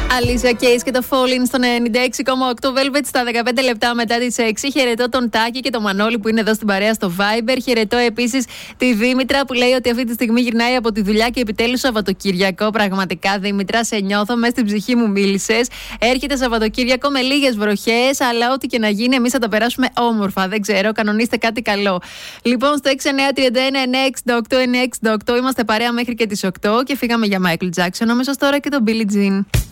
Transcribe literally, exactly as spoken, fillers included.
Αλίζα Κέις και το Falling στον ενενήντα έξι κόμμα οκτώ Velvet στα δεκαπέντε λεπτά μετά τις έξι. Χαιρετώ τον Τάκη και τον Μανώλη που είναι εδώ στην παρέα στο Viber. Χαιρετώ επίσης τη Δήμητρα που λέει ότι αυτή τη στιγμή γυρνάει από τη δουλειά και επιτέλους Σαββατοκύριακο. Πραγματικά, Δήμητρα, σε νιώθω, μέσα στην ψυχή μου μίλησες. Έρχεται Σαββατοκύριακο με λίγες βροχές, αλλά ό,τι και να γίνει, εμείς θα τα περάσουμε όμορφα. Δεν ξέρω, κανονίστε κάτι καλό. Λοιπόν, στο έξι εννιά τρία ένα εννιά έξι οκτώ εννιά έξι οκτώ είμαστε παρέα μέχρι και τις οκτώ και φύγαμε για Michael Jackson. Αμέσως τώρα και τον Billie Jean.